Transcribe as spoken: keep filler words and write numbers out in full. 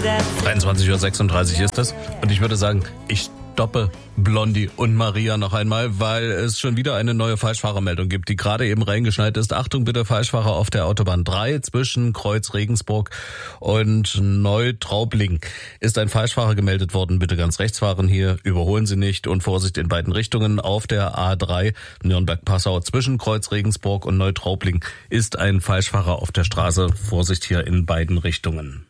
dreiundzwanzig Uhr sechsunddreißig ist es. Und ich würde sagen, ich stoppe Blondie und Maria noch einmal, weil es schon wieder eine neue Falschfahrermeldung gibt, die gerade eben reingeschneit ist. Achtung bitte, Falschfahrer auf der Autobahn drei zwischen Kreuz Regensburg und Neutraubling ist ein Falschfahrer gemeldet worden. Bitte ganz rechts fahren hier, überholen Sie nicht und Vorsicht in beiden Richtungen. Auf der A drei Nürnberg-Passau zwischen Kreuz Regensburg und Neutraubling ist ein Falschfahrer auf der Straße. Vorsicht hier in beiden Richtungen.